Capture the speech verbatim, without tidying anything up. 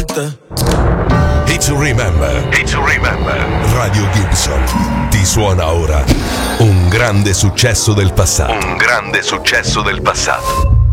fuerte. Hit to Remember. Hit to Remember. Radio Gibson ti suona ora un grande successo del passato. Un grande successo del passato.